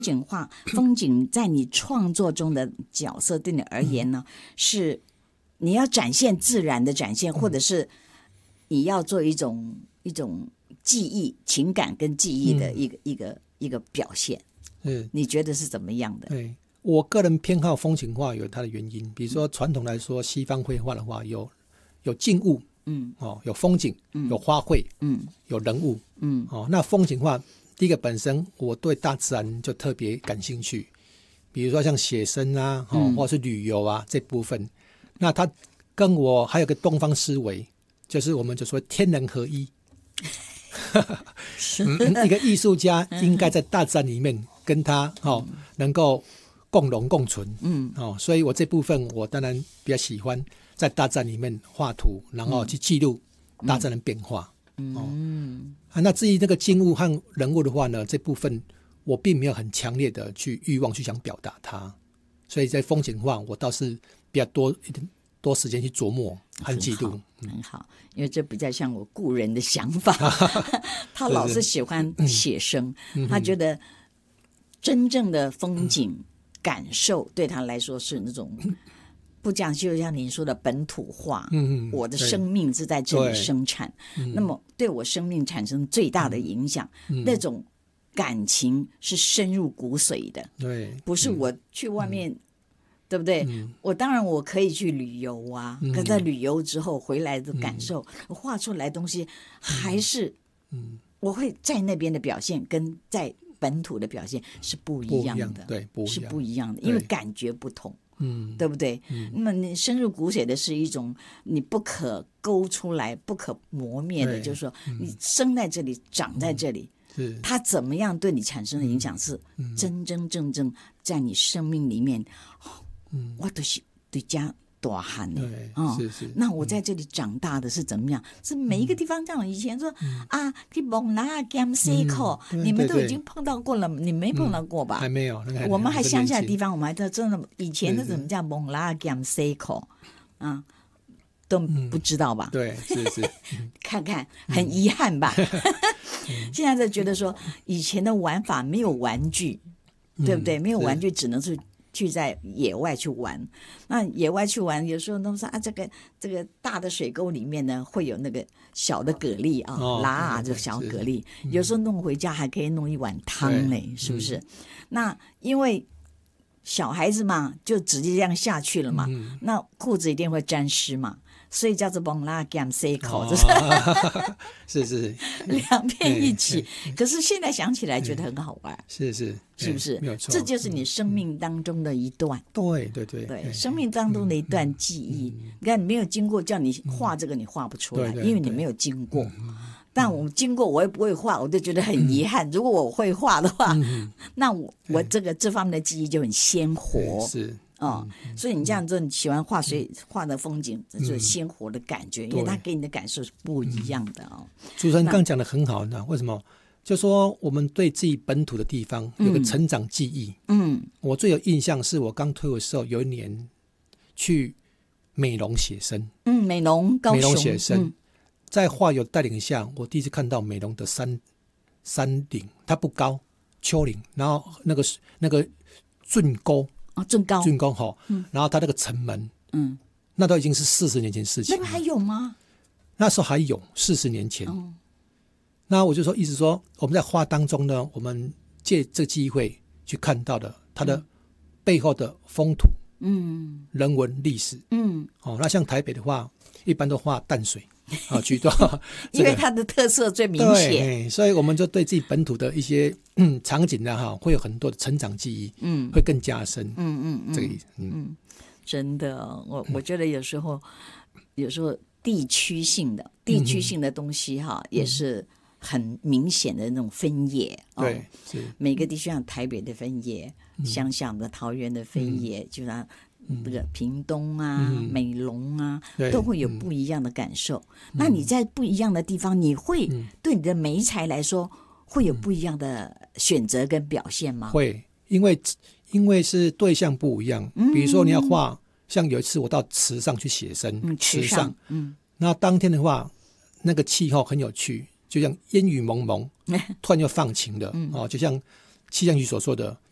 景画风景在你创作中的角色对你而言呢，是你要展现自然的展现，或者是你要做一种记忆、情感跟记忆的一个表现。你觉得是怎么样的？ 对，我个人偏好风景画有它的原因，比如说传统来说，西方绘画的话有静物，有风景，有花卉，有人物，那风景画第一个本身我对大自然就特别感兴趣，比如说像写生啊，或者是旅游啊这部分，那它跟我还有个东方思维，就是我们就说天人合一。一个艺术家应该在大自然里面跟他能够共荣共存，所以我这部分我当然比较喜欢在大自然里面画图，然后去记录大自然的变化。那至于那个静物和人物的话呢，这部分我并没有很强烈的欲望去想表达它，所以在风景画我倒是比较多时间去琢磨和记录。 很好，因为这比较像我故人的想法。他老是喜欢写生，他觉得真正的风景感受对他来说是那种不讲，就像您说的本土化。我的生命是在这里生产，那么对我生命产生最大的影响，那种感情是深入骨髓的。 对， 不是我去外面。对不对？我当然我可以去旅游啊，可在旅游之后回来的感受，我画出来的东西还是，我会在那边的表现跟在本土的表现是不一样的， 对，是不一样的，因为感觉不同，对不对？那么你深入骨髓的是一种你不可勾出来、不可磨灭的，就是说你生在这里、长在这里。它怎么样对你产生的影响是真真正正在你生命里面。我都是对家大汉的，那我在这里长大的是怎么样？是每一个地方，像以前说去蒙拉甘西口，你们都已经碰到过了，你没碰到过吧？ 还没有， 我们还乡下的地方，我们还真的以前的怎么叫蒙拉甘西口都不知道吧？ 对，是看看很遗憾吧？现在就觉得说，以前的玩法没有玩具，对不对？没有玩具，只能是去在野外去玩。那野外去玩，有时候都说这个大的水沟里面呢，会有那个小的蛤蜊拉这小蛤蜊，有时候弄回家还可以弄一碗汤嘞，是不是？那因为小孩子嘛，就直接这样下去了嘛，那裤子一定会沾湿嘛。所以叫做蒙拉甘塞口， 是两边一起。可是现在想起来觉得很好玩，是不是？ 没有错， 这就是你生命当中的一段， 对， 生命当中的一段记忆。你看，你没有经过，叫你画这个，你画不出来，因为你没有经过。但我经过，我也不会画，我就觉得很遗憾。如果我会画的话，那我这方面的记忆就很鲜活。所以你这样做，你喜欢画画的风景，这就是鲜活的感觉，因为它给你的感受是不一样的主持人刚讲的很好呢，为什么？就说我们对自己本土的地方有个成长记忆。我最有印象是我刚退伍的时候，有一年去美浓写生。 美浓高雄写生，在画友带领下，我第一次看到美浓的山顶，它不高，丘陵，然后那个圳沟。 圳沟然后他那个城门，那都已经是40年前事情。 那个还有吗？ 那时候还有40年前。那我就说，意思说我们在画当中呢，我们借这个机会去看到的它的背后的风土、人文历史。那像台北的话，一般都画淡水。居多因为它的特色最明显， 所以我们就对自己本土的一些场景呢，会有很多的成长记忆，会更加深。这个意思。 真的，我觉得有时候地区性的东西也是很明显的那种分野。 对， 每个地区像台北的分野，乡下的桃园的分野，就像这个屏东美浓都会有不一样的感受。那你在不一样的地方，你会对你的媒材来说会有不一样的选择跟表现吗？ 会，因为是对象不一样。比如说你要画，像有一次我到池上去写生，池上，那当天的话，那个气候很有趣，就像烟雨蒙蒙，突然又放晴了。就像气象局所说的，